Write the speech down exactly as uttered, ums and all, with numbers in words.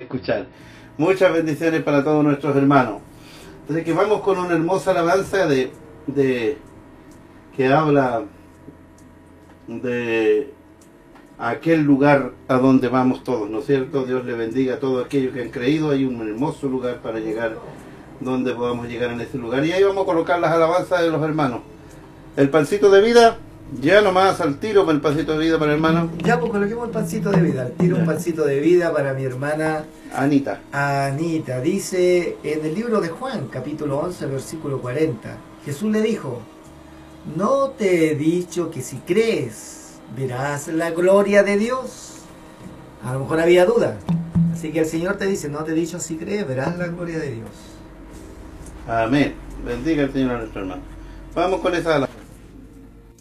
escuchar. Muchas bendiciones para todos nuestros hermanos. Entonces que vamos con una hermosa alabanza de, de que habla de aquel lugar a donde vamos todos, ¿no es cierto? Dios le bendiga a todos aquellos que han creído. Hay un hermoso lugar para llegar, donde podamos llegar en ese lugar. Y ahí vamos a colocar las alabanzas de los hermanos. El pancito de vida, ya nomás al tiro para el pancito de vida para el hermano. Ya, pues coloquemos el pancito de vida. Al tiro un pancito de vida para mi hermana Anita. Anita. Dice en el libro de Juan, capítulo once, versículo cuarenta. Jesús le dijo: ¿no te he dicho que si crees, verás la gloria de Dios? A lo mejor había duda. Así que el Señor te dice: no te he dicho si crees, verás la gloria de Dios. Amén. Bendiga el Señor a nuestro hermano. Vamos con esa alabanza.